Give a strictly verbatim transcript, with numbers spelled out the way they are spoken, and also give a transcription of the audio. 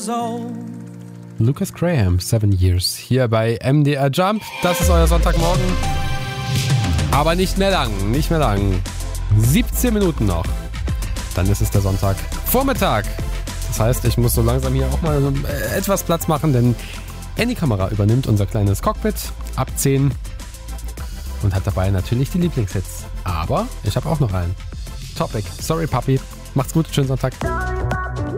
years old. Lucas Graham, Seven Years, hier bei M D R Jump. Das ist euer Sonntagmorgen. Aber nicht mehr lang, nicht mehr lang. siebzehn Minuten noch. Dann ist es der Sonntagvormittag. Das heißt, ich muss so langsam hier auch mal etwas Platz machen, denn Annie Kamera übernimmt unser kleines Cockpit ab zehn und hat dabei natürlich die Lieblingshits. Aber ich habe auch noch einen. Topic. Sorry, Papi. Macht's gut. Schönen Sonntag.